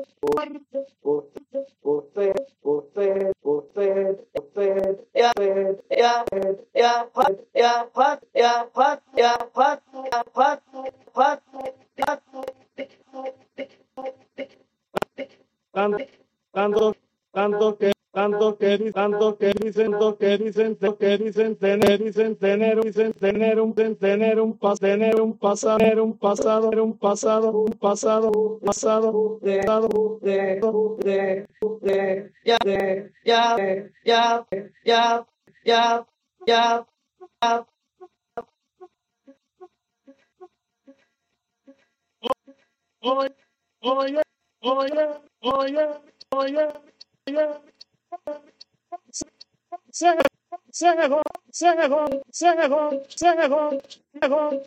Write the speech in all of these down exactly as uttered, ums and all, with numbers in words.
usted, usted, usted, usted, ya, ya, ya, hot, ya, hot, ya, hot, ya, hot, ya, hot, hot, hot, tanto, tanto, tanto que, tanto que, tanto que dicen, tanto que dicen, tanto que dicen tener, dicen tener, dicen tener un, tener un pas, tener un pasado, tener un pasado, un pasado, un pasado, pasado, de, de, de, de, ya, de, ya, ya, ya, ya, ya, ya. Oye, oye, oye, oye, oye, oye. Ciego, ciego, ciego, ciego, ciego, ciego.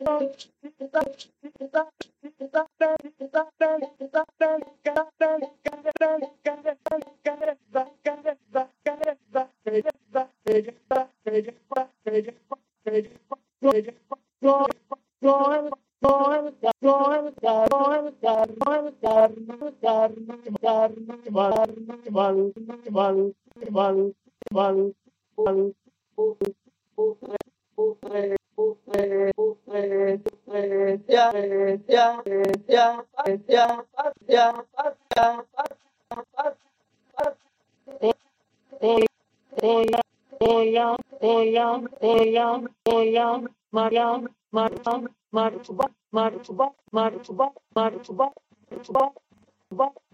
Ya, ya, ya, ya, ya, ya, hola, hola, hola, hola, hola, María, Marta, Marta, Marta, Marta, Marta, Marta,